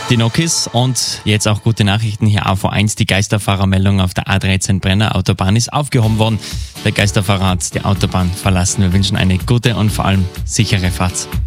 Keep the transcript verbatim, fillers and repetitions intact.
Die Nokis und jetzt auch gute Nachrichten hier A V eins. Die Geisterfahrermeldung auf der A dreizehn Brenner Autobahn ist aufgehoben worden. Der Geisterfahrer hat die Autobahn verlassen. Wir wünschen eine gute und vor allem sichere Fahrt.